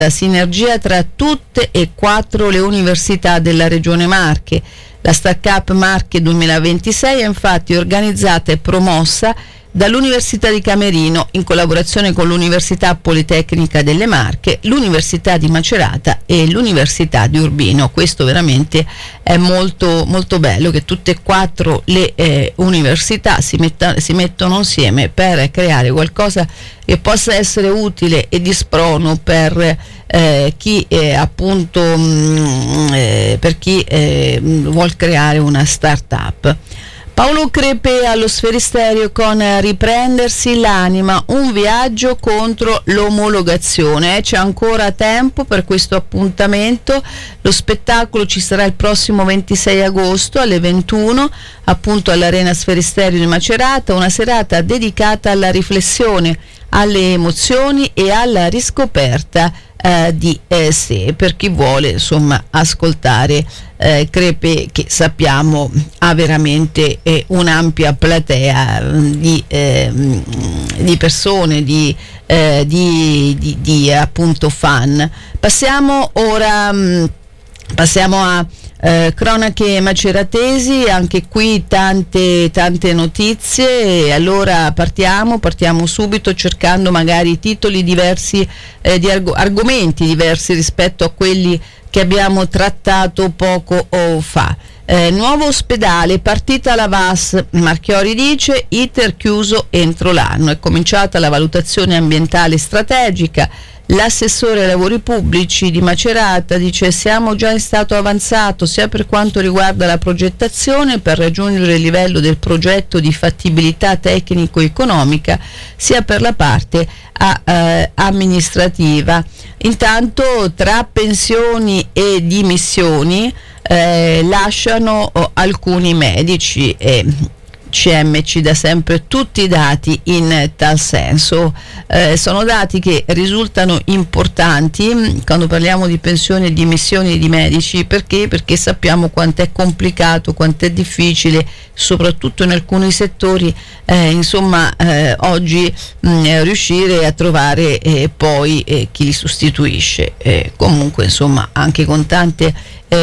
la sinergia tra tutte e 4 le università della Regione Marche. La Startup Marche 2026 è infatti organizzata e promossa dall'Università di Camerino in collaborazione con l'Università Politecnica delle Marche, l'Università di Macerata e l'Università di Urbino. Questo veramente è molto molto bello, che tutte e 4 le università si mettono insieme per creare qualcosa che possa essere utile e di sprono per chi appunto per chi vuol creare una start-up. Paolo Crepe allo Sferisterio con Riprendersi l'anima, un viaggio contro l'omologazione. C'è ancora tempo per questo appuntamento. Lo spettacolo ci sarà il prossimo 26 agosto alle 21, appunto all'Arena Sferisterio di Macerata, una serata dedicata alla riflessione, alle emozioni e alla riscoperta di sé, per chi vuole insomma ascoltare Crepe, che sappiamo ha veramente un'ampia platea di persone, di appunto fan. Passiamo a cronache maceratesi, anche qui tante notizie, e allora partiamo subito cercando magari titoli diversi, di argomenti diversi rispetto a quelli che abbiamo trattato poco fa. Nuovo ospedale, partita la VAS, Marchiori dice, iter chiuso entro l'anno, è cominciata la valutazione ambientale strategica. L'assessore ai lavori pubblici di Macerata dice: siamo già in stato avanzato sia per quanto riguarda la progettazione per raggiungere il livello del progetto di fattibilità tecnico-economica, sia per la parte amministrativa. Intanto tra pensioni e dimissioni lasciano alcuni medici e CM ci dà sempre tutti i dati in tal senso. Sono dati che risultano importanti quando parliamo di pensioni e dimissioni di medici, perché sappiamo quanto è complicato, quanto è difficile, soprattutto in alcuni settori, oggi riuscire a trovare poi chi li sostituisce. Comunque insomma anche con tante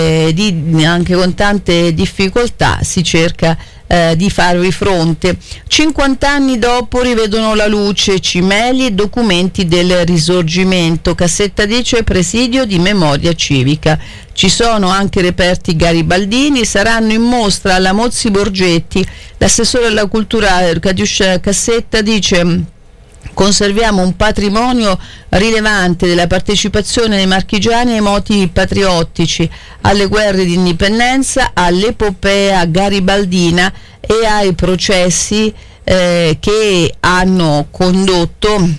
difficoltà si cerca di farvi fronte. 50 anni dopo rivedono la luce Cimeli e documenti del Risorgimento. Cassetta dice: presidio di memoria civica. Ci sono anche reperti garibaldini, saranno in mostra alla Mozzi Borgetti. L'assessore alla cultura Catiuscia Cassetta dice: conserviamo un patrimonio rilevante della partecipazione dei marchigiani ai motivi patriottici, alle guerre di indipendenza, all'epopea garibaldina e ai processi che hanno condotto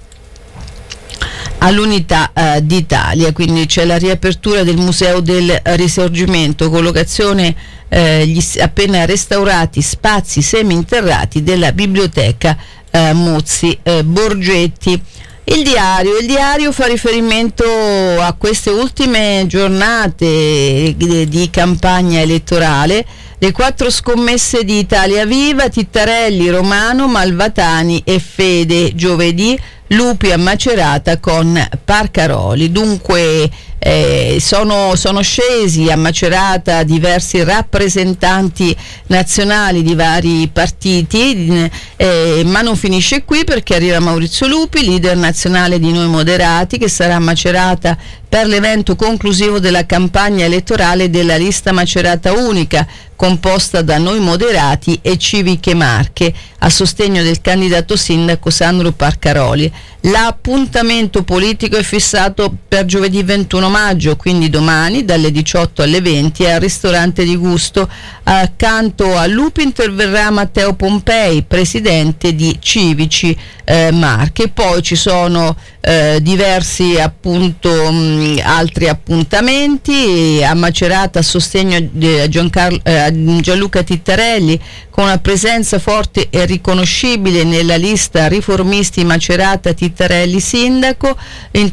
all'unità d'Italia. Quindi c'è la riapertura del Museo del Risorgimento, collocazione gli appena restaurati spazi seminterrati della biblioteca Mozzi Borgetti. Il diario fa riferimento a queste ultime giornate di campagna elettorale. Le 4 scommesse di Italia Viva: Tittarelli, Romano, Malvatani e Fede giovedì, Lupi a Macerata con Parcaroli. Dunque sono scesi a Macerata diversi rappresentanti nazionali di vari partiti, ma non finisce qui, perché arriva Maurizio Lupi, leader nazionale di Noi Moderati, che sarà a Macerata per l'evento conclusivo della campagna elettorale della lista Macerata Unica, composta da Noi Moderati e Civiche Marche, a sostegno del candidato sindaco Sandro Parcaroli. L'appuntamento politico è fissato per giovedì 21 maggio, quindi domani, dalle 18 alle 20, al ristorante di Gusto. Accanto a Lupi interverrà Matteo Pompei, presidente di Civici Marche. Poi ci sono diversi altri appuntamenti a Macerata a sostegno di Gianluca Tittarelli, con una presenza forte e riconoscibile nella lista Riformisti Macerata Tittarelli sindaco,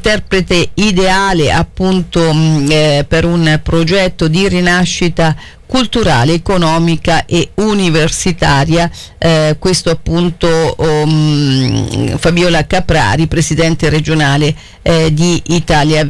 interprete ideale appunto per un progetto di rinascita culturale, economica e universitaria. Questo appunto Fabiola Caprari, presidente regionale di Italia